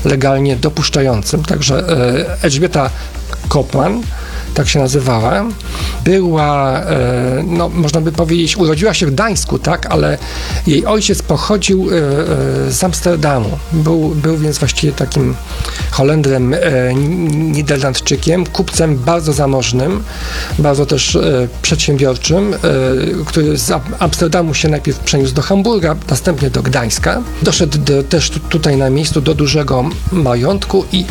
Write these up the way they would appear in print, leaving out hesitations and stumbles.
legalnie dopuszczającym. Także Elżbieta Kopman, tak się nazywała, była, no można by powiedzieć, urodziła się w Gdańsku, tak, ale jej ojciec pochodził z Amsterdamu. Był więc właściwie takim Holendrem, Niderlandczykiem, kupcem bardzo zamożnym, bardzo też przedsiębiorczym, który z Amsterdamu się najpierw przeniósł do Hamburga, następnie do Gdańska. Doszedł też tutaj na miejscu do dużego majątku i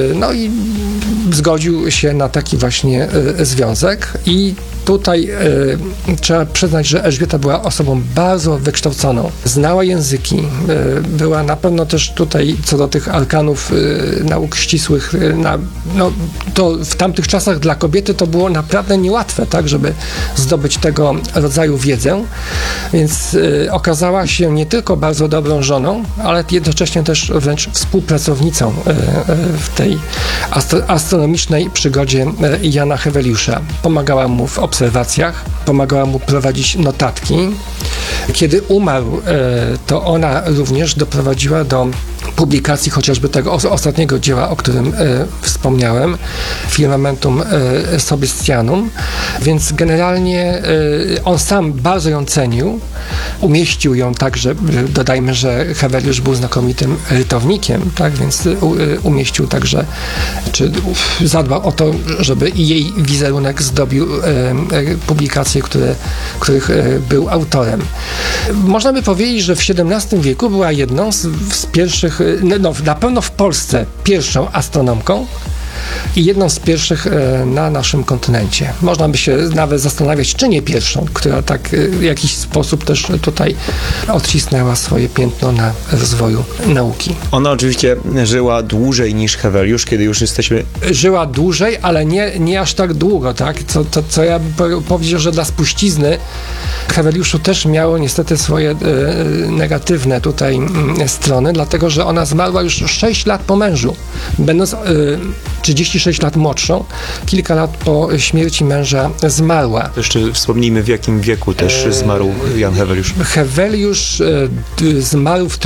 zgodził się na taki właśnie związek i tutaj trzeba przyznać, że Elżbieta była osobą bardzo wykształconą. Znała języki, była na pewno też tutaj co do tych arkanów nauk ścisłych, to w tamtych czasach dla kobiety to było naprawdę niełatwe, tak, żeby zdobyć tego rodzaju wiedzę, więc okazała się nie tylko bardzo dobrą żoną, ale jednocześnie też wręcz współpracownicą w tej astronomicznej przygodzie Jana Heweliusza. Pomagała mu w obserwacjach, pomagała mu prowadzić notatki. Kiedy umarł, to ona również doprowadziła do publikacji chociażby tego ostatniego dzieła, o którym wspomniałem, Firmamentum Sobestianum, więc generalnie on sam bardzo ją cenił, umieścił ją tak, że dodajmy, że Heweliusz był znakomitym rytownikiem, tak, więc umieścił także, czy zadbał o to, żeby i jej wizerunek zdobił publikacje, których był autorem. Można by powiedzieć, że w XVII wieku była jedną z pierwszych, na pewno w Polsce pierwszą astronomką i jedną z pierwszych na naszym kontynencie. Można by się nawet zastanawiać, czy nie pierwszą, która tak w jakiś sposób też tutaj odcisnęła swoje piętno na rozwoju nauki. Ona oczywiście żyła dłużej niż Heweliusz, kiedy już jesteśmy... Żyła dłużej, ale nie aż tak długo, tak? Co ja bym powiedział, że dla spuścizny Heweliuszu też miało niestety swoje negatywne tutaj strony, dlatego, że ona zmarła już 6 lat po mężu, będąc 36 lat młodszą, kilka lat po śmierci męża zmarła. Jeszcze wspomnijmy, w jakim wieku też zmarł Jan Heweliusz. Heweliusz zmarł w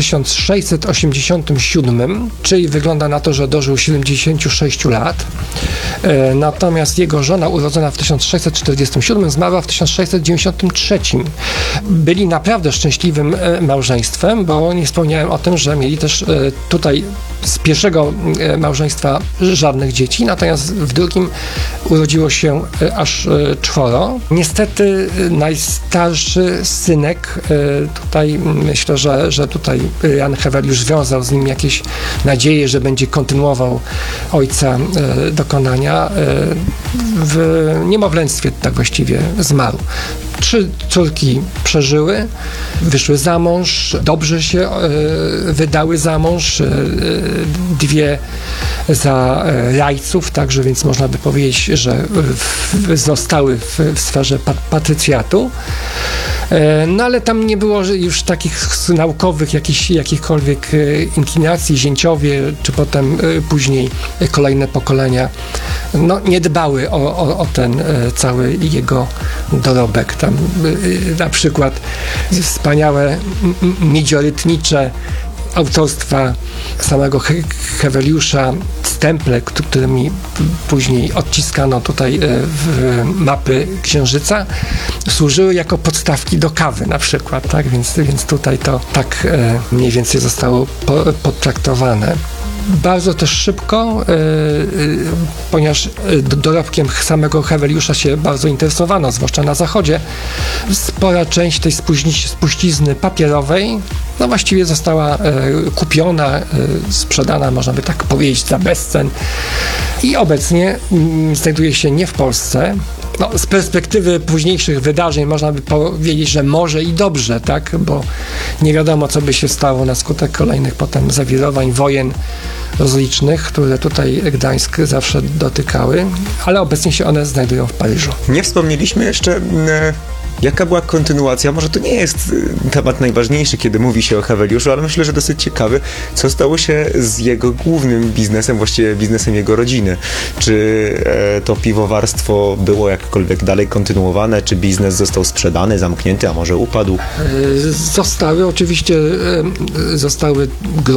1687, czyli wygląda na to, że dożył 76 lat. Natomiast jego żona, urodzona w 1647, zmarła w 1693. Byli naprawdę szczęśliwym małżeństwem, bo nie wspomniałem o tym, że mieli też tutaj z pierwszego małżeństwa żadnych dzieci, natomiast w drugim urodziło się aż 4. Niestety najstarszy synek, tutaj myślę, że tutaj Jan Heweliusz wiązał z nim jakieś nadzieje, że będzie kontynuował ojca dokonania. W niemowlęctwie tak właściwie zmarł. 3 córki przeżyły, wyszły za mąż, dobrze się wydały za mąż, 2 za rajców, także więc można by powiedzieć, że zostały w sferze patrycjatu. No ale tam nie było już takich naukowych jakichkolwiek inklinacji, zięciowie, czy potem później kolejne pokolenia nie dbały o ten cały jego dorobek. Tam na przykład wspaniałe midziorytnicze autorstwa samego Heweliusza, stemple, którymi później odciskano tutaj w mapy Księżyca, służyły jako podstawki do kawy na przykład, tak? Więc tutaj to tak mniej więcej zostało potraktowane. Bardzo też szybko, ponieważ dorobkiem samego Heweliusza się bardzo interesowano, zwłaszcza na Zachodzie, spora część tej spuścizny papierowej właściwie została kupiona, sprzedana, można by tak powiedzieć, za bezcen i obecnie znajduje się nie w Polsce. Z perspektywy późniejszych wydarzeń można by powiedzieć, że może i dobrze, tak? Bo nie wiadomo, co by się stało na skutek kolejnych potem zawirowań, wojen rozlicznych, które tutaj Gdańsk zawsze dotykały, ale obecnie się one znajdują w Paryżu. Nie wspomnieliśmy jeszcze, jaka była kontynuacja. Może to nie jest temat najważniejszy, kiedy mówi się o Heweliuszu, ale myślę, że dosyć ciekawy, co stało się z jego głównym biznesem, właściwie biznesem jego rodziny. Czy to piwowarstwo było jakkolwiek dalej kontynuowane, czy biznes został sprzedany, zamknięty, a może upadł? Zostały